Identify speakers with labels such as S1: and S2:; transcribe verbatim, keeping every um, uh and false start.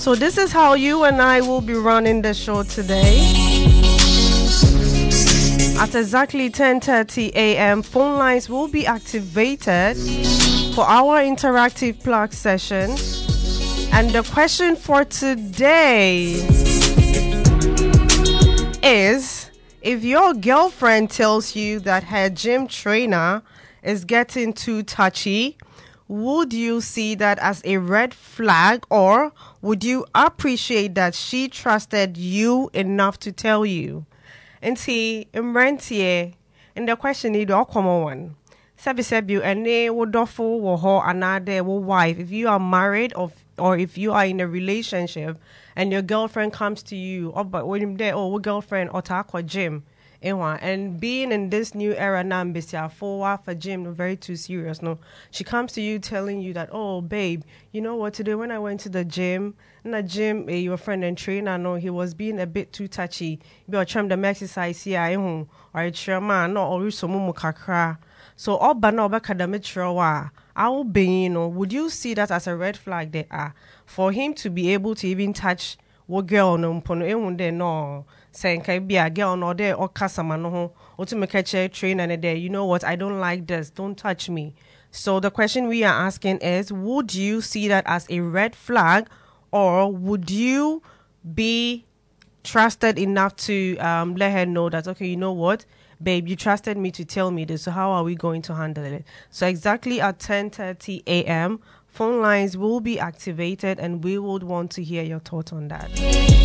S1: So this is how you and I will be running the show today. At exactly ten thirty a.m., phone lines will be activated for our interactive plug session. And the question for today is, if your girlfriend tells you that her gym trainer is getting too touchy, would you see that as a red flag, or would you appreciate that she trusted you enough to tell you? And see, in Rentie, in the question, need all common one. Sabi sabi, ene wo dofo wo ho another wo wife. If you are married, or or if you are in a relationship, and your girlfriend comes to you, oh, but when you're there, oh, what girlfriend or talk or gym, and being in this new era now, for for gym, very too serious. No, she comes to you telling you that, oh, babe, you know what? Today when I went to the gym, in the gym, eh, your friend and trainer, no, he was being a bit too touchy. You are trying to exercise here, or a chairman, no, or so mumukakra. So, all banana academic I will be, you know, would you see that as a red flag there are for him to be able to even touch what girl no pono there no saying can be a girl no there or customer no or to make a chair train and there, you know what, I don't like this, don't touch me. So the question we are asking is, would you see that as a red flag, or would you be trusted enough to um, let her know that, okay, you know what, babe, you trusted me to tell me this, so how are we going to handle it? So exactly at ten thirty a.m., phone lines will be activated and we would want to hear your thoughts on that.